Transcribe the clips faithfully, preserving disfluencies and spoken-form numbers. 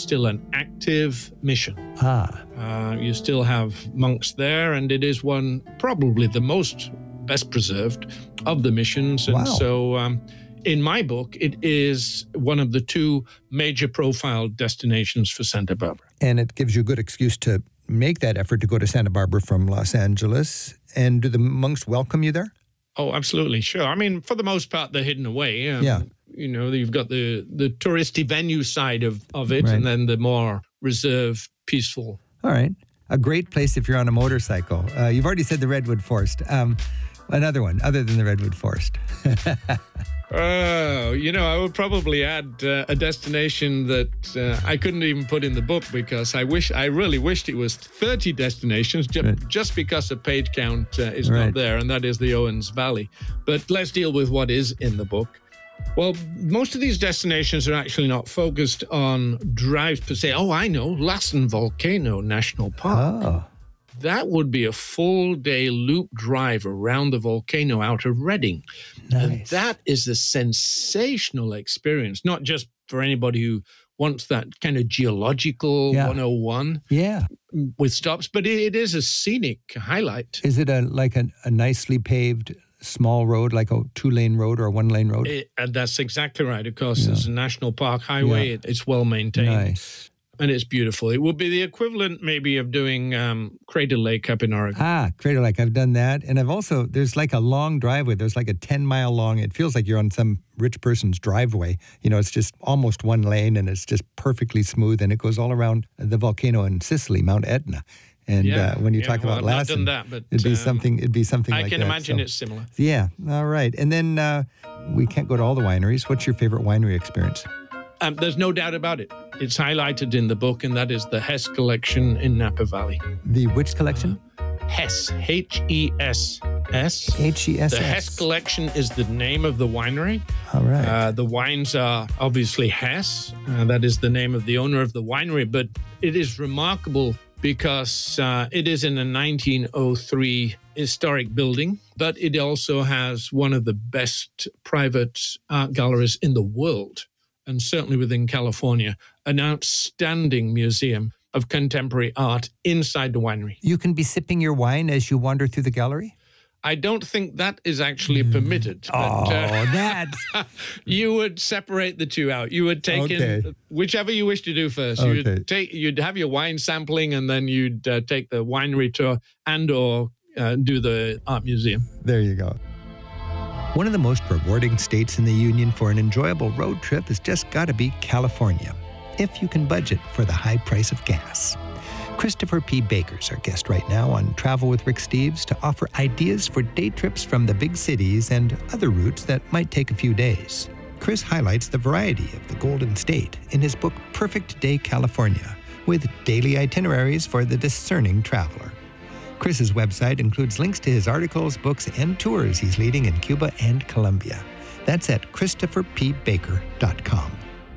still an active mission. Ah. Uh, you still have monks there, and it is one, probably the most best preserved of the missions. And wow. so um, in my book, it is one of the two major profile destinations for Santa Barbara. And it gives you a good excuse to make that effort to go to Santa Barbara from Los Angeles. And do the monks welcome you there? Oh, absolutely. Sure. I mean, for the most part, they're hidden away. Um, yeah. You know, you've got the, the touristy venue side of, of it, right. and then the more reserved, peaceful. All right. A great place if you're on a motorcycle. Uh, you've already said the Redwood Forest. Um, another one, other than the Redwood Forest. Oh, you know, I would probably add uh, a destination that uh, I couldn't even put in the book because I wish, I really wished it was thirty destinations ju- right. just because the page count uh, is right. not there, and that is the Owens Valley. But let's deal with what is in the book. Well, most of these destinations are actually not focused on drives per se. Oh, I know, Lassen Volcano National Park. Oh. That would be a full day loop drive around the volcano out of Redding. Nice. And that is a sensational experience, not just for anybody who wants that kind of geological yeah. one oh one yeah. with stops, but it, it is a scenic highlight. Is it a like a, a nicely paved small road, like a two-lane road or a one-lane road? It, and that's exactly right. Of course, yeah. it's a national park highway. Yeah. It, it's well maintained. Nice. And it's beautiful. It would be the equivalent maybe of doing um, Crater Lake up in Oregon. Ah, Crater Lake. I've done that. And I've also, there's like a long driveway. There's like a ten-mile long, it feels like you're on some rich person's driveway. You know, it's just almost one lane and it's just perfectly smooth. And it goes all around the volcano in Sicily, Mount Etna. And yeah, uh, when you yeah, talk well, about I've Lassen, not done that, but, it'd be um, something. It'd be something I like that. can imagine so, it's similar. Yeah. All right. And then uh, we can't go to all the wineries. What's your favorite winery experience? Um, there's no doubt about it. It's highlighted in the book, and that is the Hess Collection in Napa Valley. The which collection? Uh, Hess, H E S S. H E S S. The Hess Collection is the name of the winery. All right. Uh, the wines are obviously Hess. Uh, that is the name of the owner of the winery, but it is remarkable because uh, it is in a nineteen oh three historic building, but it also has one of the best private art galleries in the world, and certainly within California, an outstanding museum of contemporary art inside the winery. You can be sipping your wine as you wander through the gallery? I don't think that is actually permitted. Oh, but, uh, that's... you would separate the two out. You would take okay. in whichever you wish to do first. Okay. You'd take, you'd have your wine sampling, and then you'd uh, take the winery tour and or uh, do the art museum. There you go. One of the most rewarding states in the Union for an enjoyable road trip has just got to be California, if you can budget for the high price of gas. Christopher P. Baker's our guest right now on Travel with Rick Steves to offer ideas for day trips from the big cities and other routes that might take a few days. Chris highlights the variety of the Golden State in his book Perfect Day California, with daily itineraries for the discerning traveler. Chris's website includes links to his articles, books, and tours he's leading in Cuba and Colombia. That's at christopher p baker dot com.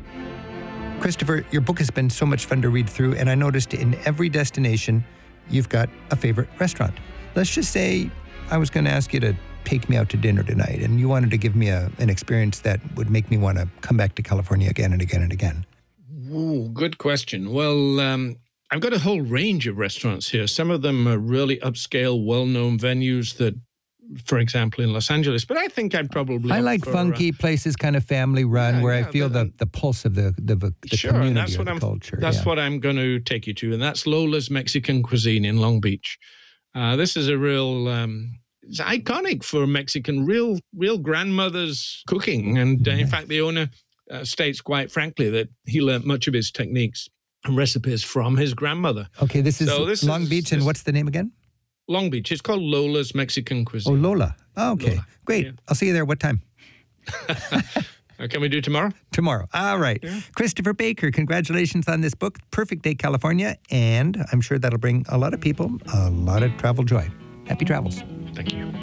Christopher, your book has been so much fun to read through, and I noticed in every destination, you've got a favorite restaurant. Let's just say I was going to ask you to take me out to dinner tonight, and you wanted to give me a, an experience that would make me want to come back to California again and again and again. Ooh, good question. Well, um, I've got a whole range of restaurants here. Some of them are really upscale, well-known venues that, for example, in Los Angeles. But I think I'd probably... I like for, funky uh, places, kind of family-run, yeah, where yeah, I feel the, the, the pulse of the, the, the sure, community and that's or what the I'm, culture. That's yeah. what I'm going to take you to, and that's Lola's Mexican Cuisine in Long Beach. Uh, this is a real... Um, it's iconic for Mexican, real, real grandmother's cooking. And uh, Nice. in fact, the owner uh, states quite frankly that he learned much of his techniques and recipes from his grandmother. Okay, this is So this Long is- Beach, and this- what's the name again? Long Beach. It's called Lola's Mexican Oh, Cuisine. Lola. Oh, okay, Lola. great. Yeah. I'll see you there. What time? Uh, can we do tomorrow? Tomorrow. All right. Yeah. Christopher Baker, congratulations on this book, Perfect Day California, and I'm sure that'll bring a lot of people a lot of travel joy. Happy travels. Thank you.